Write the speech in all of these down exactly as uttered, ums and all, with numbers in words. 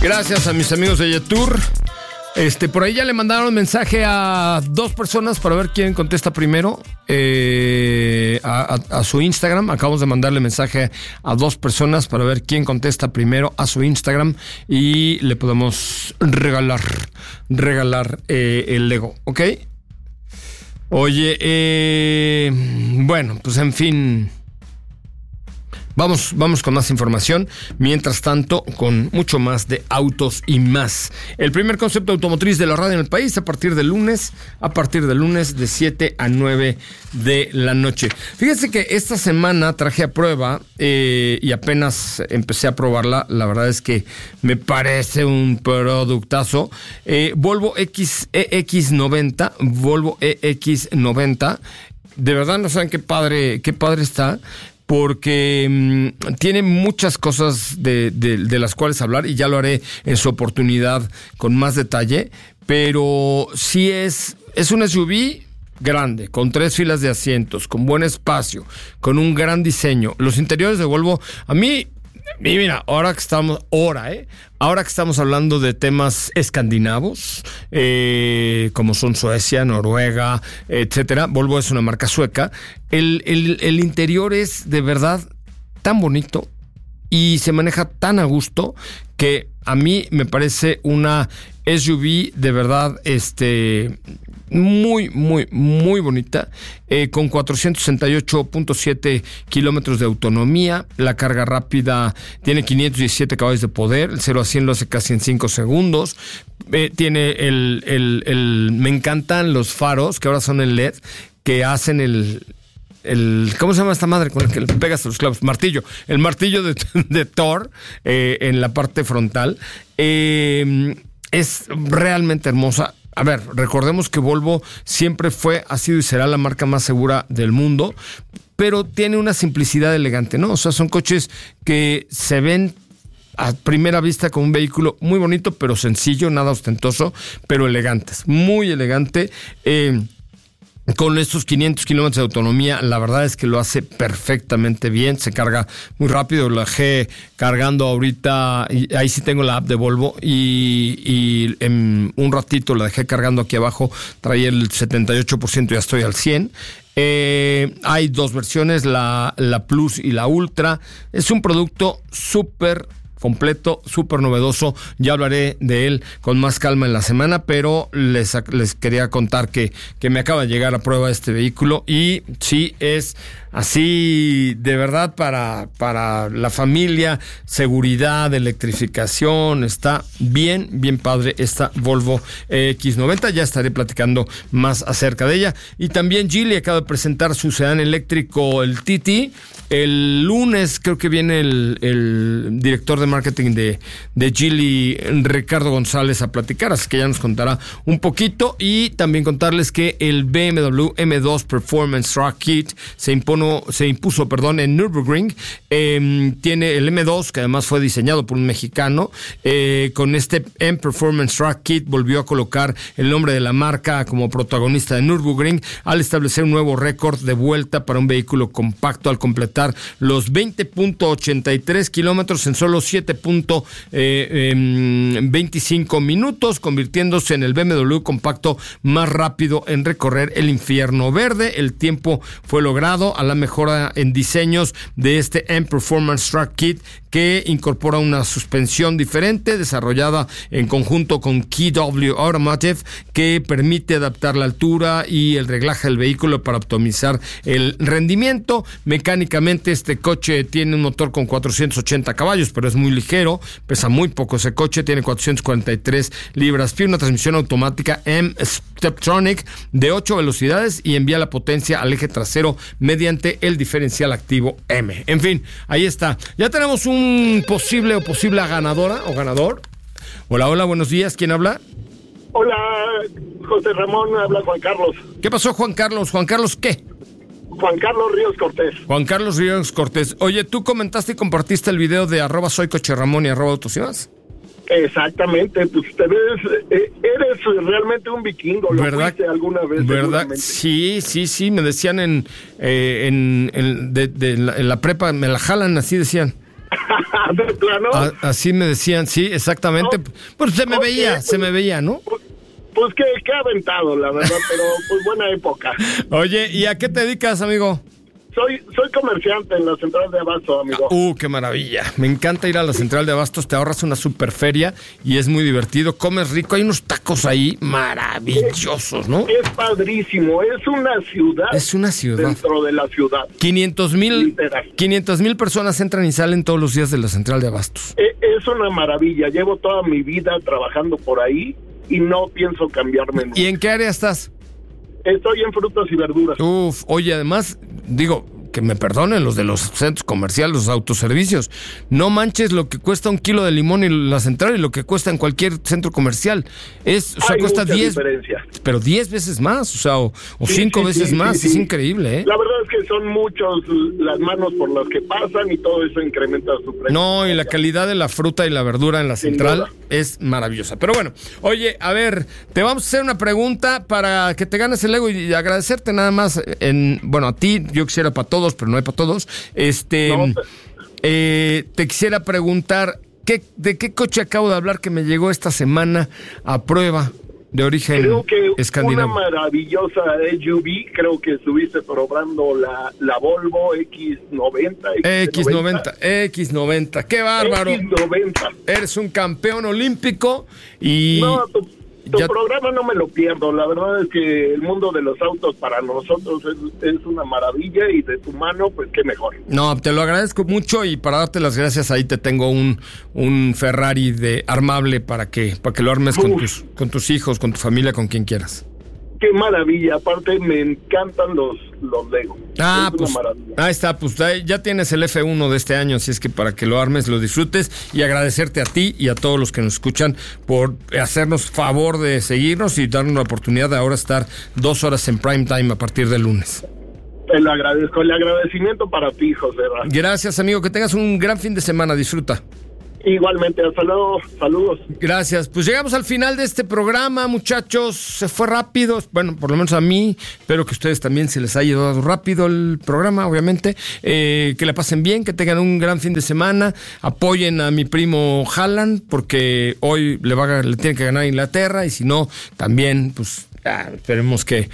Gracias a mis amigos de Yetur. Este, por ahí ya le mandaron mensaje a dos personas para ver quién contesta primero eh, a, a, a su Instagram. Acabamos de mandarle mensaje a dos personas para ver quién contesta primero a su Instagram y le podemos regalar, regalar eh, el Lego, ¿ok? Oye, eh, bueno, pues en fin... Vamos, vamos con más información. Mientras tanto, con mucho más de autos y más. El primer concepto automotriz de la radio en el país a partir del lunes, a partir del lunes de siete a nueve de la noche. Fíjense que esta semana traje a prueba eh, y apenas empecé a probarla. La verdad es que me parece un productazo. Eh, Volvo X, E X noventa, Volvo E X noventa. De verdad no saben qué padre, qué padre está. Porque mmm, tiene muchas cosas de, de, de las cuales hablar y ya lo haré en su oportunidad con más detalle, pero sí es, es un S U V grande, con tres filas de asientos, con buen espacio, con un gran diseño. Los interiores de Volvo, a mí, y mira, ahora que estamos, ahora, ¿eh? Ahora que estamos hablando de temas escandinavos, eh, como son Suecia, Noruega, etcétera, Volvo es una marca sueca. El, el, el interior es de verdad tan bonito y se maneja tan a gusto que a mí me parece una S U V de verdad, este, muy, muy, muy bonita, eh, con cuatrocientos sesenta y ocho punto siete kilómetros de autonomía. La carga rápida tiene quinientos diecisiete caballos de poder, el cero a cien lo hace casi en cinco segundos. Eh, tiene el, el, el, me encantan los faros, que ahora son el L E D, que hacen el... El, ¿cómo se llama esta madre con la que le pegas a los clavos? Martillo. El martillo de, de Thor eh, en la parte frontal. Eh, es realmente hermosa. A ver, recordemos que Volvo siempre fue, ha sido y será la marca más segura del mundo, pero tiene una simplicidad elegante, ¿no? O sea, son coches que se ven a primera vista como un vehículo muy bonito, pero sencillo, nada ostentoso, pero elegantes. Muy elegante. Eh... Con estos quinientos kilómetros de autonomía, la verdad es que lo hace perfectamente bien, se carga muy rápido, lo dejé cargando ahorita, y ahí sí tengo la app de Volvo, y, y en un ratito la dejé cargando aquí abajo, traía el setenta y ocho por ciento, ya estoy al cien por ciento. Eh, hay dos versiones, la, la Plus y la Ultra. Es un producto súper completo, súper novedoso. Ya hablaré de él con más calma en la semana, pero les, les quería contar que, que me acaba de llegar a prueba este vehículo y sí es así de verdad para, para la familia, seguridad, electrificación, está bien, bien padre esta Volvo X noventa. Ya estaré platicando más acerca de ella. Y también Geely acaba de presentar su sedán eléctrico, el T T. El lunes creo que viene el, el director de marketing de, de Geely, Ricardo González, a platicar, así que ya nos contará un poquito. Y también contarles que el B M W M dos Performance Track Kit se impuso, se impuso perdón, en Nürburgring. Eh, tiene el M dos, que además fue diseñado por un mexicano. Eh, con este M Performance Track Kit volvió a colocar el nombre de la marca como protagonista de Nürburgring al establecer un nuevo récord de vuelta para un vehículo compacto al completar los veinte punto ochenta y tres kilómetros en solo siete punto veinticinco minutos, convirtiéndose en el B M W compacto más rápido en recorrer el infierno verde. El tiempo fue logrado a la mejora en diseños de este M Performance Track Kit, que incorpora una suspensión diferente desarrollada en conjunto con K W Automotive, que permite adaptar la altura y el reglaje del vehículo para optimizar el rendimiento. Mecánicamente este coche tiene un motor con cuatrocientos ochenta caballos, pero es muy ligero, pesa muy poco ese coche, tiene cuatrocientas cuarenta y tres libras-pie, una transmisión automática M Steptronic de ocho velocidades y envía la potencia al eje trasero mediante el diferencial activo M. En fin, ahí está. Ya tenemos un posible o posible ganadora o ganador. Hola, hola, buenos días. ¿Quién habla? Hola, José Ramón, habla Juan Carlos. ¿Qué pasó, Juan Carlos? ¿Juan Carlos qué? Juan Carlos Ríos Cortés. Juan Carlos Ríos Cortés. Oye, ¿tú comentaste y compartiste el video de arroba soy Coche Ramón y arroba autos y más? Exactamente, pues te ves, eh, eres realmente un vikingo, ¿lo ¿verdad? fuiste alguna vez? ¿Verdad? Sí, sí, sí, me decían en, eh, en, en, de, de, en, la, en la prepa, me la jalan, así decían. ¿De plano? A, así me decían, sí, exactamente. No. Pues se me okay, veía, pues, se me veía, ¿no? Pues, pues que, que aventado, la verdad, pero pues buena época. Oye, ¿y a qué te dedicas, amigo? Soy soy comerciante en la central de Abasto, amigo. Uh, qué maravilla. Me encanta ir a la central de Abastos, te ahorras una super feria y es muy divertido, comes rico, hay unos tacos ahí maravillosos, ¿no? Es padrísimo, es una ciudad. Es una ciudad. Dentro de la ciudad. quinientos mil personas entran y salen todos los días de la central de Abastos. Es una maravilla, llevo toda mi vida trabajando por ahí y no pienso cambiarme. ¿Y en qué área estás? Estoy en frutas y verduras. Uf, oye, además, digo, que me perdonen los de los centros comerciales, los autoservicios. No manches lo que cuesta un kilo de limón en la central y lo que cuesta en cualquier centro comercial. Es, o sea, Hay cuesta mucha diez, diferencia. pero diez veces más, o sea, o, o sí, cinco sí, veces sí, más. sí, es sí. increíble, ¿eh? La verdad es que son muchos las manos por las que pasan y todo eso incrementa su precio. No, y la calidad de la fruta y la verdura en la Sin central duda. es maravillosa. Pero bueno, oye, a ver, te vamos a hacer una pregunta para que te ganes el ego y agradecerte nada más. En, bueno, a ti, yo quisiera para todos, pero no hay para todos. Este, No, eh, te quisiera preguntar, ¿qué, ¿de qué coche acabo de hablar que me llegó esta semana a prueba de origen Creo que escandinavo? una maravillosa S U V, creo que estuviste probando la, la Volvo X noventa. X noventa, X noventa, qué bárbaro. X noventa. Eres un campeón olímpico y... No, tu, tu ya... programa no me lo pierdo. La verdad es que el mundo de los autos para nosotros es, es una maravilla y de tu mano, pues qué mejor. No, te lo agradezco mucho y para darte las gracias ahí te tengo un, un Ferrari de armable para que, para que lo armes con tus, con tus hijos, con tu familia, con quien quieras. Qué maravilla, aparte me encantan los, los Lego. Ah, es pues una maravilla. ahí está, pues ya tienes el F uno de este año, así es que para que lo armes, lo disfrutes y agradecerte a ti y a todos los que nos escuchan por hacernos favor de seguirnos y darnos la oportunidad de ahora estar dos horas en prime time a partir del lunes. Te lo agradezco, el agradecimiento para ti, José Ra. Gracias, amigo, que tengas un gran fin de semana, disfruta. Igualmente, hasta luego, saludos. Gracias, pues llegamos al final de este programa, muchachos, se fue rápido, bueno, por lo menos a mí, espero que a ustedes también se les haya llevado rápido el programa, obviamente, eh, que la pasen bien, que tengan un gran fin de semana, apoyen a mi primo Haaland, porque hoy le, va a, le tiene que ganar a Inglaterra, y si no, también, pues... Ah, esperemos que,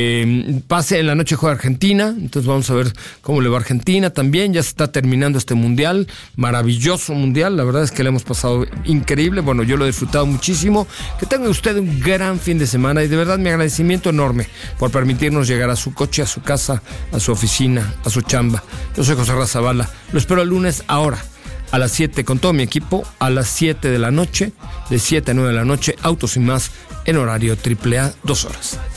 que pase en la noche juega Argentina, entonces vamos a ver cómo le va a Argentina también, ya se está terminando este mundial, maravilloso mundial, la verdad es que le hemos pasado increíble, bueno, yo lo he disfrutado muchísimo, que tenga usted un gran fin de semana y de verdad mi agradecimiento enorme por permitirnos llegar a su coche, a su casa, a su oficina, a su chamba. Yo soy José Razabala, lo espero el lunes ahora. A las siete con todo mi equipo, a las siete de la noche, de siete a nueve de la noche, Autos y Más, en horario triple A, dos horas.